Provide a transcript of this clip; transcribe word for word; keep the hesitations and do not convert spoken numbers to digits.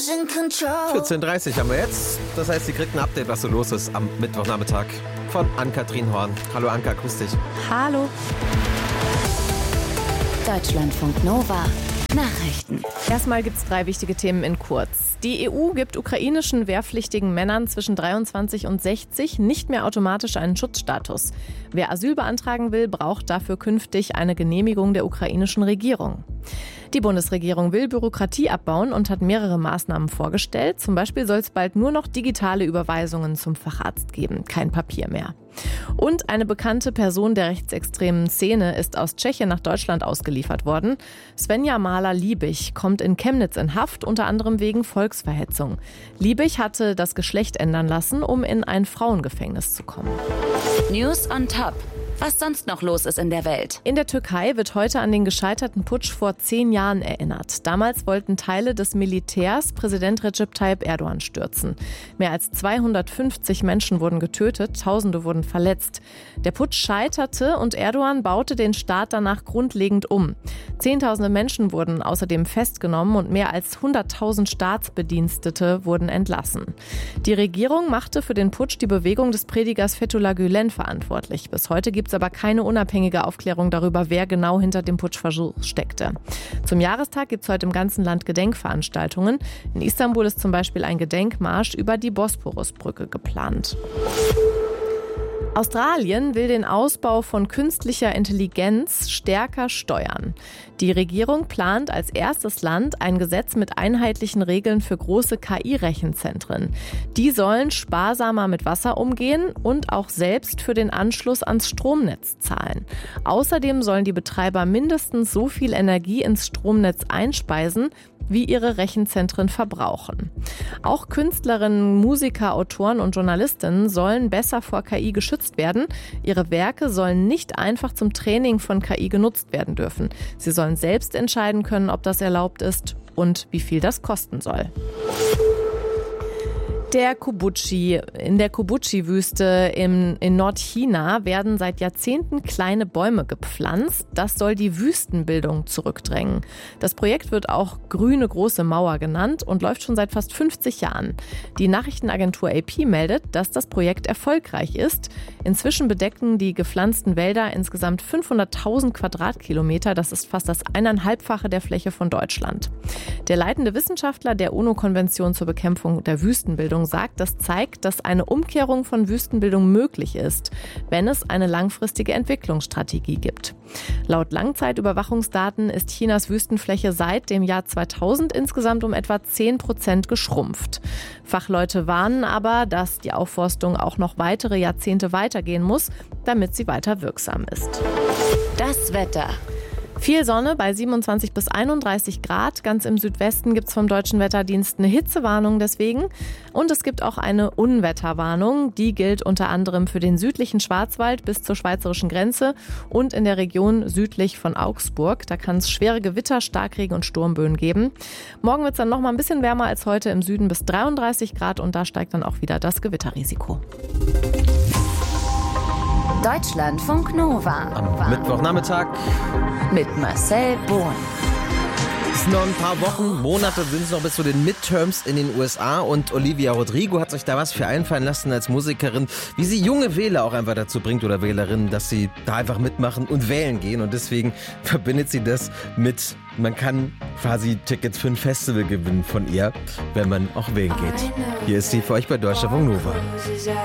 vierzehn Uhr dreißig haben wir jetzt. Das heißt, Sie kriegt ein Update, was so los ist am Mittwochnachmittag von Ann-Kathrin Horn. Hallo Anka, grüß dich. Hallo. Deutschlandfunk Nova. Nachrichten. Erstmal gibt es drei wichtige Themen in kurz. Die E U gibt ukrainischen wehrpflichtigen Männern zwischen dreiundzwanzig und sechzig nicht mehr automatisch einen Schutzstatus. Wer Asyl beantragen will, braucht dafür künftig eine Genehmigung der ukrainischen Regierung. Die Bundesregierung will Bürokratie abbauen und hat mehrere Maßnahmen vorgestellt. Zum Beispiel soll es bald nur noch digitale Überweisungen zum Facharzt geben, kein Papier mehr. Und eine bekannte Person der rechtsextremen Szene ist aus Tschechien nach Deutschland ausgeliefert worden. Svenja Mahler-Liebig kommt in Chemnitz in Haft, unter anderem wegen Volksverhetzung. Liebig hatte das Geschlecht ändern lassen, um in ein Frauengefängnis zu kommen. News on Top. Was sonst noch los ist in der Welt. In der Türkei wird heute an den gescheiterten Putsch vor zehn Jahren erinnert. Damals wollten Teile des Militärs Präsident Recep Tayyip Erdogan stürzen. Mehr als zweihundertfünfzig Menschen wurden getötet, Tausende wurden verletzt. Der Putsch scheiterte und Erdogan baute den Staat danach grundlegend um. Zehntausende Menschen wurden außerdem festgenommen und mehr als hunderttausend Staatsbedienstete wurden entlassen. Die Regierung machte für den Putsch die Bewegung des Predigers Fethullah Gülen verantwortlich. Bis heute gibt es aber keine unabhängige Aufklärung darüber, wer genau hinter dem Putschversuch steckte. Zum Jahrestag gibt es heute im ganzen Land Gedenkveranstaltungen. In Istanbul ist zum Beispiel ein Gedenkmarsch über die Bosporusbrücke geplant. Australien will den Ausbau von künstlicher Intelligenz stärker steuern. Die Regierung plant als erstes Land ein Gesetz mit einheitlichen Regeln für große K I-Rechenzentren. Die sollen sparsamer mit Wasser umgehen und auch selbst für den Anschluss ans Stromnetz zahlen. Außerdem sollen die Betreiber mindestens so viel Energie ins Stromnetz einspeisen, wie ihre Rechenzentren verbrauchen. Auch Künstlerinnen, Musiker, Autoren und Journalistinnen sollen besser vor K I geschützt werden. Ihre Werke sollen nicht einfach zum Training von K I genutzt werden dürfen. Sie sollen selbst entscheiden können, ob das erlaubt ist und wie viel das kosten soll. Der Koubuchi. In der Koubuchi-Wüste in, in Nordchina werden seit Jahrzehnten kleine Bäume gepflanzt. Das soll die Wüstenbildung zurückdrängen. Das Projekt wird auch Grüne Große Mauer genannt und läuft schon seit fast fünfzig Jahren. Die Nachrichtenagentur A P meldet, dass das Projekt erfolgreich ist. Inzwischen bedecken die gepflanzten Wälder insgesamt fünfhunderttausend Quadratkilometer. Das ist fast das eineinhalbfache der Fläche von Deutschland. Der leitende Wissenschaftler der UNO-Konvention zur Bekämpfung der Wüstenbildung sagt, das zeigt, dass eine Umkehrung von Wüstenbildung möglich ist, wenn es eine langfristige Entwicklungsstrategie gibt. Laut Langzeitüberwachungsdaten ist Chinas Wüstenfläche seit dem Jahr zweitausend insgesamt um etwa zehn Prozent geschrumpft. Fachleute warnen aber, dass die Aufforstung auch noch weitere Jahrzehnte weitergehen muss, damit sie weiter wirksam ist. Das Wetter. Viel Sonne bei siebenundzwanzig bis einunddreißig Grad. Ganz im Südwesten gibt es vom Deutschen Wetterdienst eine Hitzewarnung deswegen. Und es gibt auch eine Unwetterwarnung. Die gilt unter anderem für den südlichen Schwarzwald bis zur schweizerischen Grenze und in der Region südlich von Augsburg. Da kann es schwere Gewitter, Starkregen und Sturmböen geben. Morgen wird es dann noch mal ein bisschen wärmer als heute, im Süden bis dreiunddreißig Grad und da steigt dann auch wieder das Gewitterrisiko. Deutschlandfunk Nova. Am Mittwochnachmittag Mit Marcel Bohn. Es sind noch ein paar Wochen, Monate sind es noch bis zu den Midterms in den U S A und Olivia Rodrigo hat sich da was für einfallen lassen als Musikerin, wie sie junge Wähler auch einfach dazu bringt oder Wählerinnen, dass sie da einfach mitmachen und wählen gehen und deswegen verbindet sie das mit, man kann quasi Tickets für ein Festival gewinnen von ihr, wenn man auch wählen geht. Hier ist sie für euch bei Deutschlandfunk Nova.